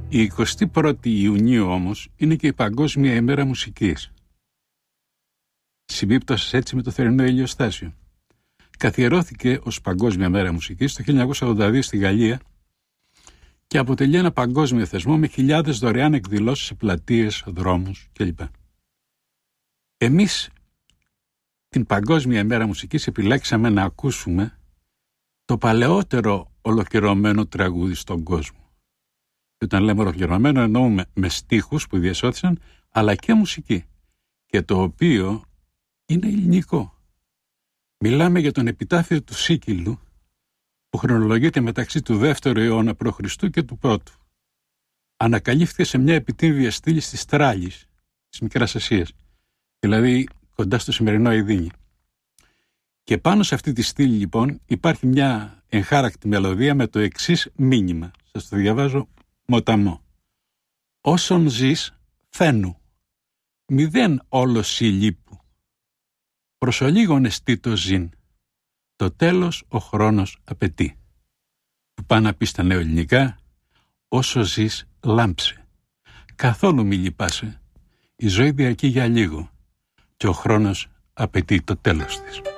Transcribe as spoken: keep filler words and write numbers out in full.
Η εικοστή πρώτη Ιουνίου όμως είναι και η Παγκόσμια ημέρα μουσικής, συμπίπτωσης έτσι με το θερινό ηλιοστάσιο. Καθιερώθηκε ως Παγκόσμια μέρα μουσικής το χίλια εννιακόσια ογδόντα δύο στη Γαλλία και αποτελεί ένα παγκόσμιο θεσμό με χιλιάδες δωρεάν εκδηλώσεις σε πλατείες, δρόμους κλπ. Εμείς την Παγκόσμια ημέρα μουσικής επιλέξαμε να ακούσουμε το παλαιότερο ολοκληρωμένο τραγούδι στον κόσμο. Και όταν λέμε ολοκληρωμένο εννοούμε με στίχους που διασώθησαν, αλλά και μουσική, και το οποίο είναι ελληνικό. Μιλάμε για τον επιτάφιο του Σίκυλου, που χρονολογείται μεταξύ του δεύτερου αιώνα π.Χ. και του πρώτου. Ανακαλύφθηκε σε μια επιτύμβια στήλη της Τράλης, της Μικράς Ασίας, δηλαδή κοντά στο σημερινό Ιδίνη. Και πάνω σε αυτή τη στήλη λοιπόν υπάρχει μια εγχάρακτη μελωδία με το εξής μήνυμα. Σας το διαβάζω μοταμό. Όσον ζεις φαίνου, μηδέν όλο σι λείπου. Προσολίγων εστί το ζήν, το τέλος ο χρόνος απαιτεί. Που πάει να πει στα νεοελληνικά, όσο ζεις λάμψε. Καθόλου μη λυπάσαι, η ζωή διαρκεί για λίγο και ο χρόνος απαιτεί το τέλος της.